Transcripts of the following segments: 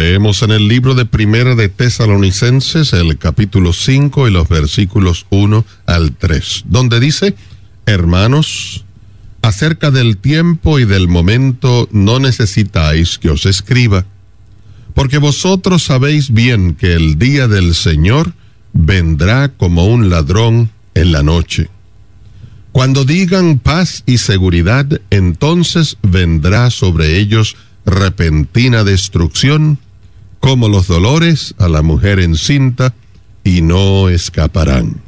Leemos en el libro de Primera de Tesalonicenses, el capítulo 5 y los versículos 1 al 3, donde dice: Hermanos, acerca del tiempo y del momento no necesitáis que os escriba, porque vosotros sabéis bien que el día del Señor vendrá como un ladrón en la noche. Cuando digan paz y seguridad, entonces vendrá sobre ellos repentina destrucción, como los dolores a la mujer encinta, y no escaparán.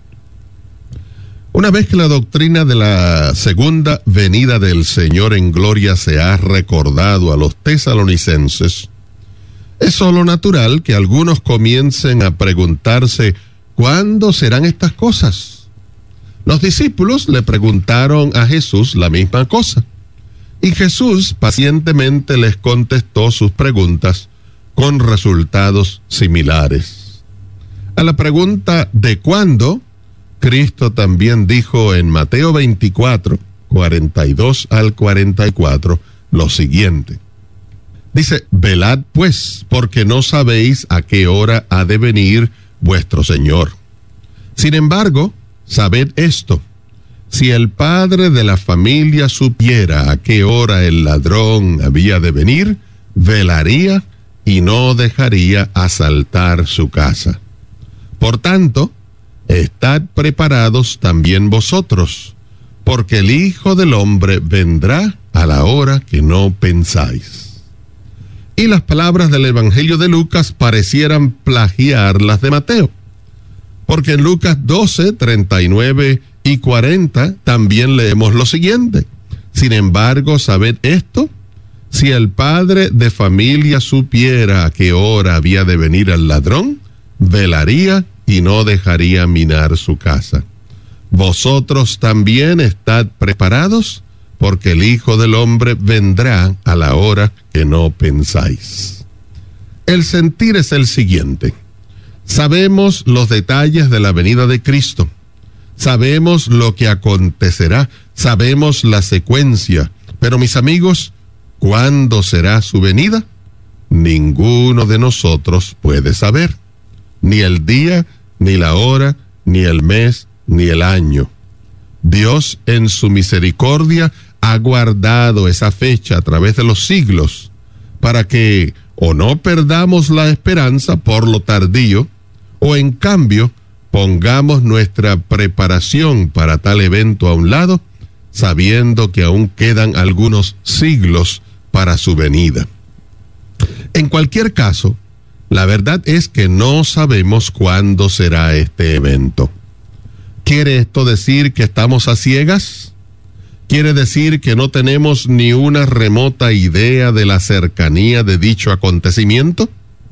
Una vez que la doctrina de la segunda venida del Señor en gloria se ha recordado a los tesalonicenses, es solo natural que algunos comiencen a preguntarse: ¿cuándo serán estas cosas? Los discípulos le preguntaron a Jesús la misma cosa, y Jesús pacientemente les contestó sus preguntas con resultados similares. A la pregunta ¿de cuándo?, Cristo también dijo en Mateo 24, 42 al 44, lo siguiente. Dice: velad pues, porque no sabéis a qué hora ha de venir vuestro Señor. Sin embargo, sabed esto: si el padre de la familia supiera a qué hora el ladrón había de venir, velaría y no dejaría asaltar su casa. Por tanto, estad preparados también vosotros, porque el Hijo del Hombre vendrá a la hora que no pensáis. Y las palabras del Evangelio de Lucas parecieran plagiar las de Mateo, porque en Lucas 12, 39 y 40 también leemos lo siguiente: sin embargo, sabed esto: si el padre de familia supiera a qué hora había de venir el ladrón, velaría y no dejaría minar su casa. Vosotros también estad preparados, porque el Hijo del Hombre vendrá a la hora que no pensáis. El sentir es el siguiente: sabemos los detalles de la venida de Cristo, sabemos lo que acontecerá, sabemos la secuencia, pero mis amigos, ¿cuándo será su venida? Ninguno de nosotros puede saber, ni el día, ni la hora, ni el mes, ni el año. Dios, en su misericordia, ha guardado esa fecha a través de los siglos, para que o no perdamos la esperanza por lo tardío, o en cambio pongamos nuestra preparación para tal evento a un lado, sabiendo que aún quedan algunos siglos para su venida. En cualquier caso, la verdad es que no sabemos cuándo será este evento. ¿Quiere esto decir que estamos a ciegas? ¿Quiere decir que no tenemos ni una remota idea de la cercanía de dicho acontecimiento?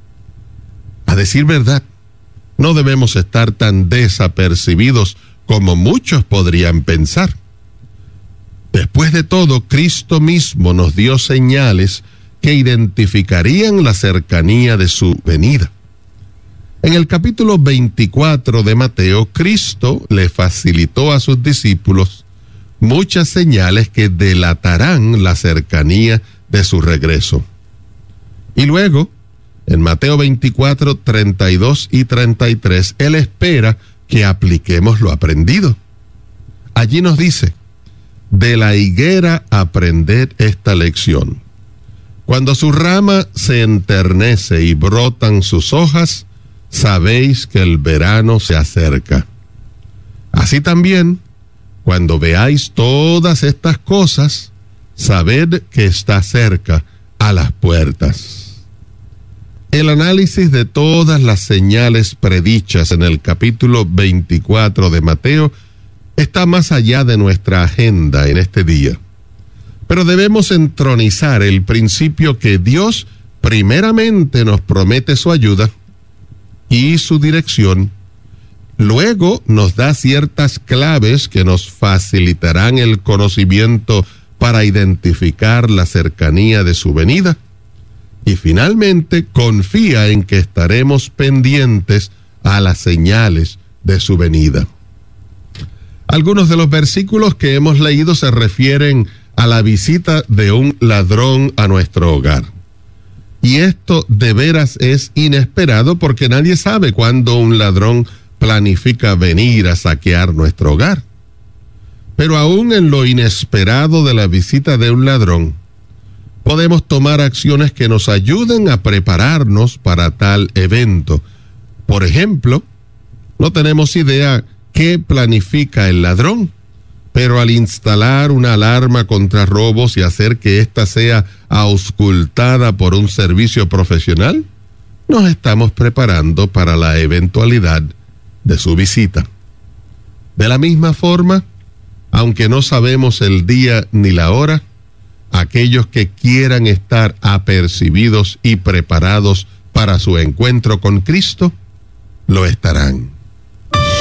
A decir verdad, no debemos estar tan desapercibidos como muchos podrían pensar. Después de todo, Cristo mismo nos dio señales que identificarían la cercanía de su venida. En el capítulo 24 de Mateo, Cristo le facilitó a sus discípulos muchas señales que delatarán la cercanía de su regreso. Y luego, en Mateo 24, 32 y 33, Él espera que apliquemos lo aprendido. Allí nos dice: de la higuera aprended esta lección. Cuando su rama se enternece y brotan sus hojas, sabéis que el verano se acerca. Así también, cuando veáis todas estas cosas, sabed que está cerca, a las puertas. El análisis de todas las señales predichas en el capítulo 24 de Mateo está más allá de nuestra agenda en este día. Pero debemos entronizar el principio que Dios primeramente nos promete su ayuda y su dirección, luego nos da ciertas claves que nos facilitarán el conocimiento para identificar la cercanía de su venida, y finalmente confía en que estaremos pendientes a las señales de su venida. Algunos de los versículos que hemos leído se refieren a la visita de un ladrón a nuestro hogar. Y esto de veras es inesperado porque nadie sabe cuándo un ladrón planifica venir a saquear nuestro hogar. Pero aún en lo inesperado de la visita de un ladrón, podemos tomar acciones que nos ayuden a prepararnos para tal evento. Por ejemplo, no tenemos idea qué planifica el ladrón, pero al instalar una alarma contra robos y hacer que ésta sea auscultada por un servicio profesional, nos estamos preparando para la eventualidad de su visita. De la misma forma, aunque no sabemos el día ni la hora, aquellos que quieran estar apercibidos y preparados para su encuentro con Cristo, lo estarán.